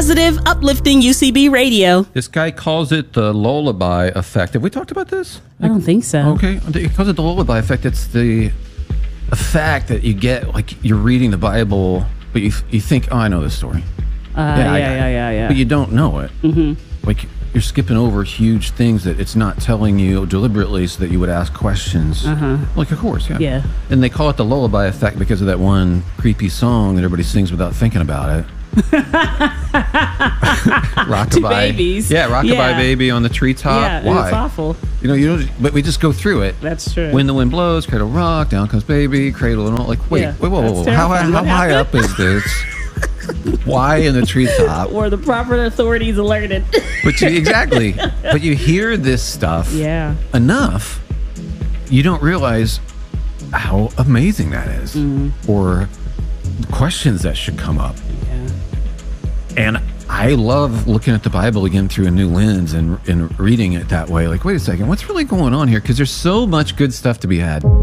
positive, uplifting UCB radio. This guy calls it the lullaby effect. Have we talked about this? I don't think so. Okay. He calls it the lullaby effect. It's the effect that you get, like you're reading the Bible, but you think, oh, I know this story. Yeah. But you don't know it. Mm-hmm. Like you're skipping over huge things that it's not telling you deliberately so that you would ask questions. Like, of course, yeah. Yeah. And they call it the lullaby effect because of that one creepy song that everybody sings without thinking about it. Rockabye. To babies. Yeah, Rockabye Baby on the treetop. Yeah, Why? it's awful. You don't, but we just go through it. That's true. When the wind blows, cradle rock, down comes baby, cradle and all. Like, wait, whoa. How high up is this? Why in the treetop? Or the proper authorities alerted. But exactly. But you hear this stuff enough, you don't realize how amazing that is. Or the questions that should come up. Yeah. And I love looking at the Bible again through a new lens and reading it that way. Like, wait a second, what's really going on here? Because there's so much good stuff to be had.